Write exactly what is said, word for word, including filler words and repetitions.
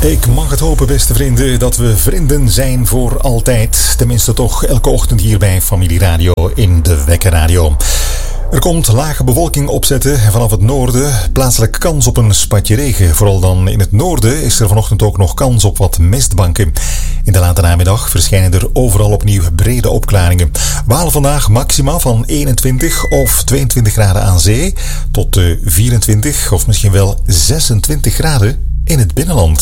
Ik mag het hopen, beste vrienden, dat we vrienden zijn voor altijd. Tenminste toch elke ochtend hier bij Familie Radio in de Wekker Radio. Er komt lage bewolking opzetten vanaf het noorden. Plaatselijk kans op een spatje regen. Vooral dan in het noorden is er vanochtend ook nog kans op wat mistbanken. In de late namiddag verschijnen er overal opnieuw brede opklaringen. We halen vandaag maxima van eenentwintig of tweeëntwintig graden aan zee tot vierentwintig of misschien wel zesentwintig graden in het binnenland.